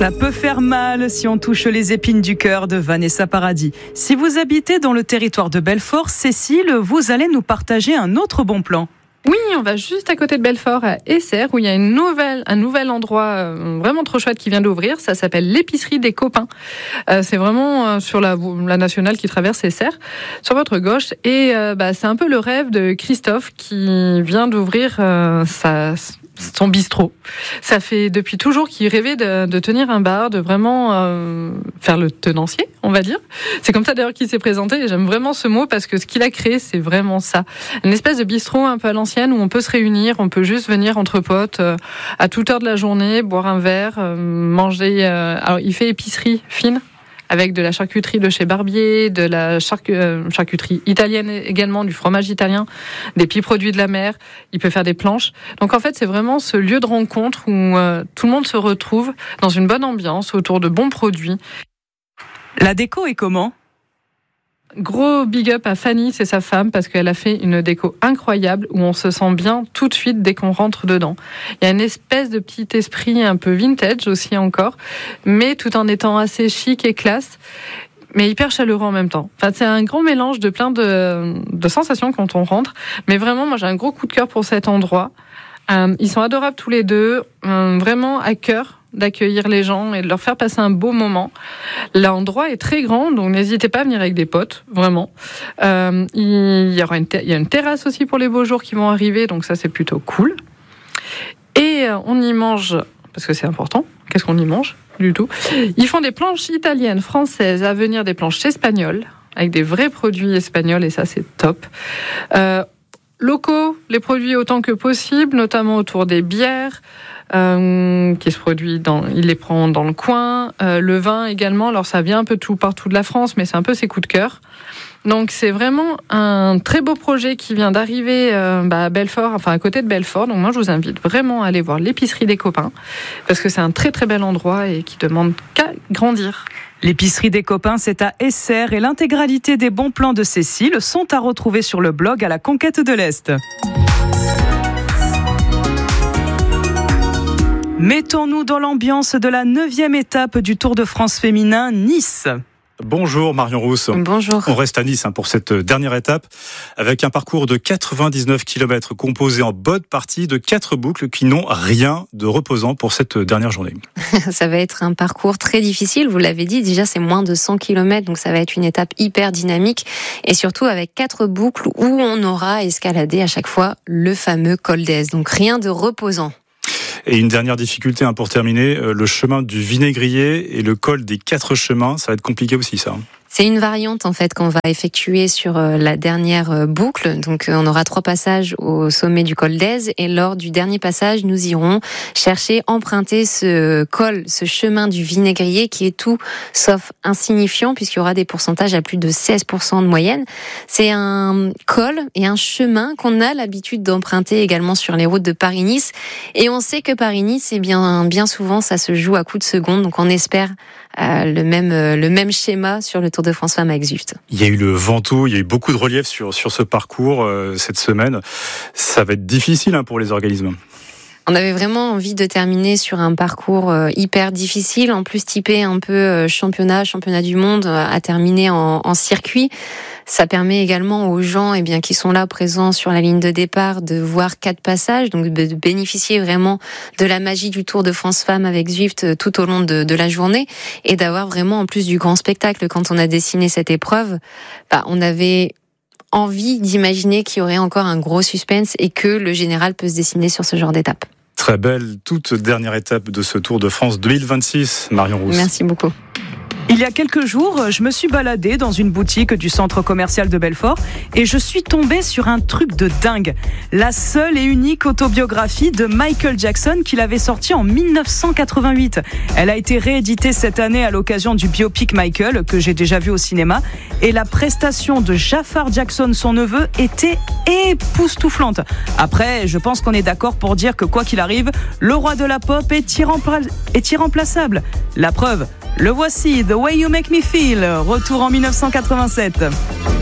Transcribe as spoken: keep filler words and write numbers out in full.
Ça peut faire mal si on touche les épines du cœur de Vanessa Paradis. Si vous habitez dans le territoire de Belfort, Cécile, vous allez nous partager un autre bon plan. Oui, on va juste à côté de Belfort, à Essert, où il y a une nouvelle, un nouvel endroit euh, vraiment trop chouette qui vient d'ouvrir. Ça s'appelle l'épicerie des copains. Euh, c'est vraiment euh, sur la, la nationale qui traverse Essert, sur votre gauche. Et euh, bah, c'est un peu le rêve de Christophe qui vient d'ouvrir euh, sa... son bistrot. Ça fait depuis toujours qu'il rêvait de, de tenir un bar, de vraiment euh, faire le tenancier, on va dire. C'est comme ça d'ailleurs qu'il s'est présenté et j'aime vraiment ce mot parce que ce qu'il a créé, c'est vraiment ça. Une espèce de bistrot un peu à l'ancienne où on peut se réunir, on peut juste venir entre potes euh, à toute heure de la journée, boire un verre, euh, manger... Euh, alors il fait épicerie fine, avec de la charcuterie de chez Barbier, de la charcu- euh, charcuterie italienne également, du fromage italien, des petits produits de la mer. Il peut faire des planches. Donc en fait, c'est vraiment ce lieu de rencontre où euh, tout le monde se retrouve dans une bonne ambiance, autour de bons produits. La déco est comment ? Gros big up à Fanny, c'est sa femme, parce qu'elle a fait une déco incroyable où on se sent bien tout de suite dès qu'on rentre dedans. Il y a une espèce de petit esprit un peu vintage aussi encore, mais tout en étant assez chic et classe, mais hyper chaleureux en même temps. Enfin, c'est un grand mélange de plein de, de sensations quand on rentre, mais vraiment, moi j'ai un gros coup de cœur pour cet endroit. Euh, ils sont adorables tous les deux, euh, vraiment à cœur d'accueillir les gens et de leur faire passer un beau moment. L'endroit est très grand, donc n'hésitez pas à venir avec des potes, vraiment. Euh, il y aura une, ter- il y a une terrasse aussi pour les beaux jours qui vont arriver, donc ça c'est plutôt cool. Et euh, on y mange, parce que c'est important, qu'est-ce qu'on y mange du tout ? Ils font des planches italiennes, françaises, à venir des planches espagnoles, avec des vrais produits espagnols, et ça c'est top. Euh, locaux, les produits autant que possible, notamment autour des bières, Euh, qui se produit dans, il les prend dans le coin, euh, le vin également. Alors ça vient un peu tout partout de la France, mais c'est un peu ses coups de cœur. Donc c'est vraiment un très beau projet qui vient d'arriver euh, bah, à Belfort, enfin à côté de Belfort. Donc moi je vous invite vraiment à aller voir l'épicerie des copains parce que c'est un très très bel endroit et qui demande qu'à grandir. L'épicerie des copains, c'est à Essert et l'intégralité des bons plans de Cécile sont à retrouver sur le blog à la conquête de l'Est. Mettons-nous dans l'ambiance de la neuvième étape du Tour de France féminin, Nice. Bonjour Marion Rousse. Bonjour. On reste à Nice hein, pour cette dernière étape avec un parcours de quatre-vingt-dix-neuf kilomètres composé en bonne partie de quatre boucles qui n'ont rien de reposant pour cette dernière journée. Ça va être un parcours très difficile, vous l'avez dit, déjà c'est moins de cent kilomètres, donc ça va être une étape hyper dynamique et surtout avec quatre boucles où on aura escaladé à chaque fois le fameux col d'Èze, donc rien de reposant. Et une dernière difficulté hein, pour terminer, le chemin du Vinaigrier et le col des Quatre Chemins, ça va être compliqué aussi ça. C'est une variante en fait qu'on va effectuer sur la dernière boucle. Donc on aura trois passages au sommet du col d'Èze et lors du dernier passage, nous irons chercher, emprunter ce col, ce chemin du Vinaigrier qui est tout sauf insignifiant puisqu'il y aura des pourcentages à plus de seize pour cent de moyenne. C'est un col et un chemin qu'on a l'habitude d'emprunter également sur les routes de Paris-Nice et on sait que Paris-Nice, eh bien, bien souvent ça se joue à coups de seconde, donc on espère Euh, le même euh, le même schéma sur le Tour de France Femmes avec Zwift. Il y a eu le Ventoux, il y a eu beaucoup de relief sur sur ce parcours euh, cette semaine. Ça va être difficile hein, pour les organismes. On avait vraiment envie de terminer sur un parcours euh, hyper difficile, en plus typé un peu euh, championnat, championnat du monde, euh, à terminer en, en circuit. Ça permet également aux gens eh bien, qui sont là présents sur la ligne de départ de voir quatre passages, donc de bénéficier vraiment de la magie du Tour de France Femmes avec Zwift tout au long de, de la journée et d'avoir vraiment en plus du grand spectacle. Quand on a dessiné cette épreuve, bah, on avait envie d'imaginer qu'il y aurait encore un gros suspense et que le général peut se dessiner sur ce genre d'étape. Très belle toute dernière étape de ce Tour de France deux mille vingt-six, Marion Rousse. Merci beaucoup. Il y a quelques jours, je me suis baladée dans une boutique du centre commercial de Belfort et je suis tombée sur un truc de dingue. La seule et unique autobiographie de Michael Jackson qu'il avait sortie en dix-neuf cent quatre-vingt-huit. Elle a été rééditée cette année à l'occasion du biopic Michael que j'ai déjà vu au cinéma et la prestation de Jafar Jackson, son neveu, était époustouflante. Après, je pense qu'on est d'accord pour dire que quoi qu'il arrive, le roi de la pop est, irrempla- est irremplaçable. La preuve, le voici, The Way You Make Me Feel, retour en dix-neuf cent quatre-vingt-sept.